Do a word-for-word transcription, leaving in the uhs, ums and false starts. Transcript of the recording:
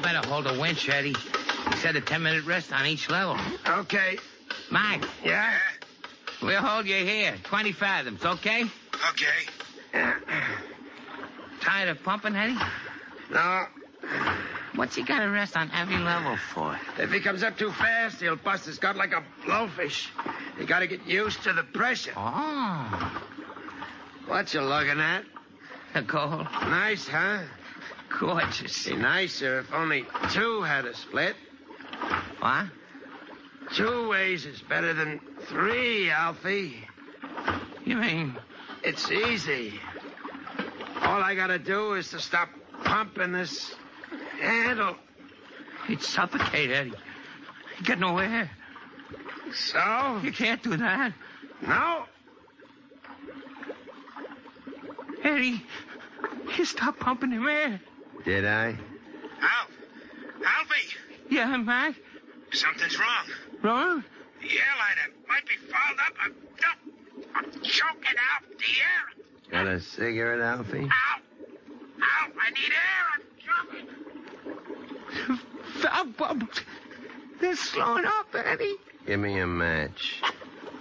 better hold a winch, Eddie. He said a ten-minute rest on each level. Okay. Mike. Yeah? We'll hold you here. twenty fathoms, okay? Okay. Tired of pumping, Eddie? No. What's he got to rest on every level for? If he comes up too fast, he'll bust his gut like a blowfish. You gotta get used to the pressure. Oh. What you looking at? The goal. Nice, huh? Gorgeous. Be nicer if only two had a split. What? Two ways is better than three, Alfie. You mean? It's easy. All I gotta do is to stop pumping this handle. He'd suffocate, Eddie. He'd get no air. So? You can't do that. No? Eddie, you stopped pumping him air. Did I? Alf. Alfie. Yeah, Mike? Something's wrong. Wrong? The airliner might be fouled up. I'm, I'm choking out the air. Got a cigarette, Alfie? Alf. Alf, I need air. I'm choking. Valve bubbles. They're slowing up, Eddie. Give me a match.